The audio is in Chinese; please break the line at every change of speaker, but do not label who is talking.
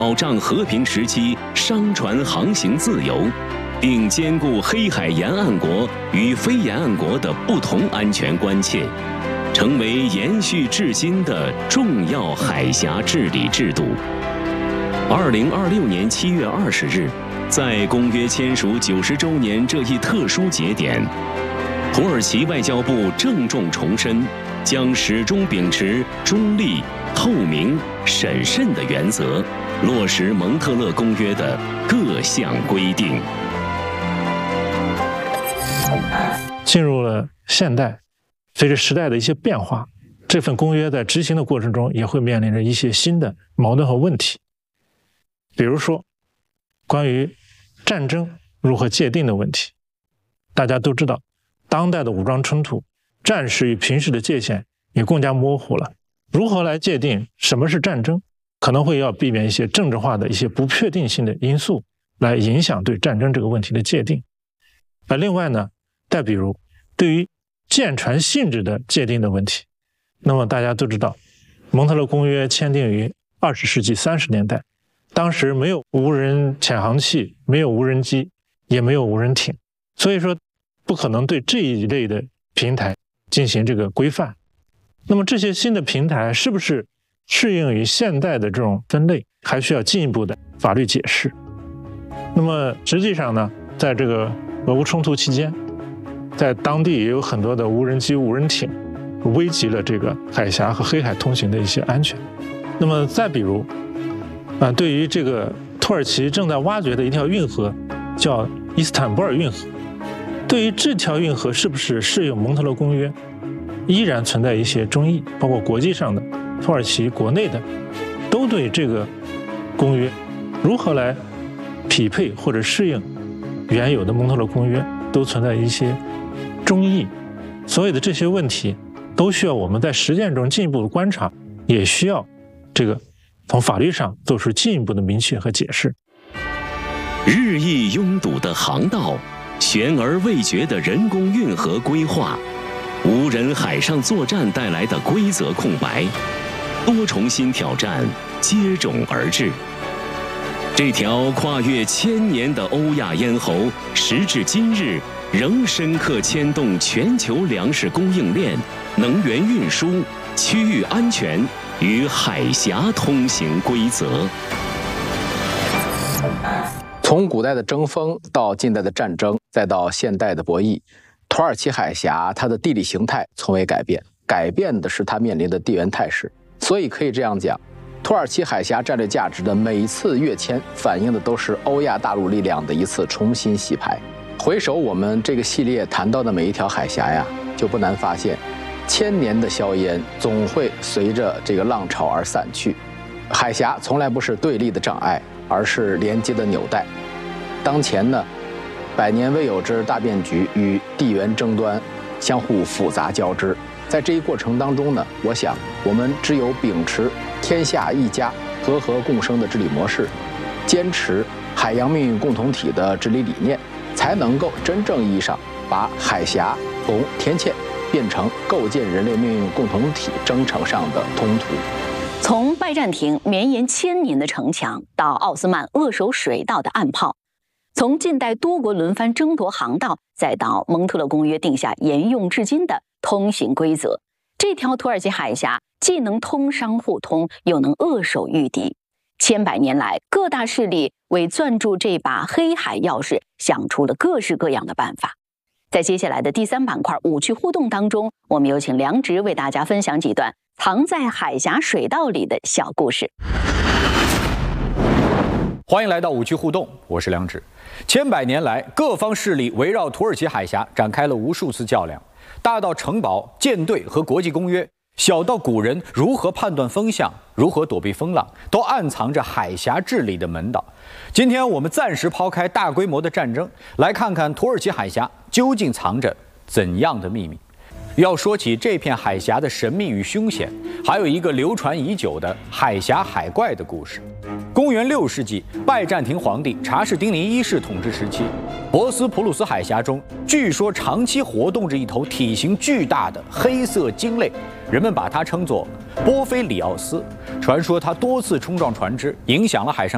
保障和平时期商船航行自由，并兼顾黑海沿岸国与非沿岸国的不同安全关切，成为延续至今的重要海峡治理制度。2026年7月20日，在公约签署90周年这一特殊节点，土耳其外交部郑重重申，将始终秉持中立、透明、审慎的原则，落实蒙特勒公约的各项规定。
进入了现代，随着时代的一些变化，这份公约在执行的过程中也会面临着一些新的矛盾和问题。比如说，关于战争如何界定的问题。大家都知道，当代的武装冲突，战时与平时的界限也更加模糊了。如何来界定什么是战争，可能会要避免一些政治化的一些不确定性的因素来影响对战争这个问题的界定。而另外呢，再比如对于舰船性质的界定的问题，那么大家都知道，蒙特勒公约签订于20世纪30年代，当时没有无人潜航器，没有无人机，也没有无人艇，所以说不可能对这一类的平台进行这个规范。那么这些新的平台是不是适应于现代的这种分类，还需要进一步的法律解释。那么实际上呢，在这个俄乌冲突期间，在当地也有很多的无人机、无人艇，危及了这个海峡和黑海通行的一些安全。那么再比如对于这个土耳其正在挖掘的一条运河，叫伊斯坦布尔运河，对于这条运河是不是适用蒙特勒公约，依然存在一些争议，包括国际上的、土耳其国内的，都对这个公约如何来匹配或者适应原有的蒙特勒公约，都存在一些争议。所有的这些问题都需要我们在实践中进一步的观察，也需要这个从法律上做出进一步的明确和解释。
日益拥堵的航道，悬而未决的人工运河规划，无人海上作战带来的规则空白，多重新挑战接踵而至。这条跨越1000年的欧亚咽喉，时至今日仍深刻牵动全球粮食供应链、能源运输、区域安全与海峡通行规则。
从古代的争锋到近代的战争，再到现代的博弈，土耳其海峡它的地理形态从未改变，改变的是它面临的地缘态势。所以可以这样讲，土耳其海峡战略价值的每一次跃迁，反映的都是欧亚大陆力量的一次重新洗牌。回首我们这个系列谈到的每一条海峡呀，就不难发现，1000年的硝烟总会随着这个浪潮而散去。海峡从来不是对立的障碍，而是连接的纽带。当前呢，100年未有之大变局与地缘争端相互复杂交织。在这一过程当中呢，我想我们只有秉持天下一家、和合共生的治理模式，坚持海洋命运共同体的治理理念，才能够真正意义上把海峡从天堑变成构建人类命运共同体征程上的通途。
从拜占庭绵延1000年的城墙，到奥斯曼扼守水道的岸炮，从近代多国轮番争夺航道，再到蒙特勒公约定下沿用至今的通行规则，这条土耳其海峡既能通商互通，又能扼守御敌。千百年来，各大势力为攥住这把黑海钥匙，想出了各式各样的办法。在接下来的第3板块5趣互动当中，我们有请梁植为大家分享几段藏在海峡水道里的小故事。
欢迎来到5趣互动，我是梁植。千百年来，各方势力围绕土耳其海峡展开了无数次较量，大到城堡、舰队和国际公约，小到古人如何判断风向、如何躲避风浪，都暗藏着海峡治理的门道。今天我们暂时抛开大规模的战争，来看看土耳其海峡究竟藏着怎样的秘密。要说起这片海峡的神秘与凶险，还有一个流传已久的海峡海怪的故事。公元6世纪，拜占庭皇帝查士丁尼一世统治时期，博斯普鲁斯海峡中据说长期活动着一头体型巨大的黑色鲸类，人们把它称作波菲里奥斯。传说它多次冲撞船只，影响了海上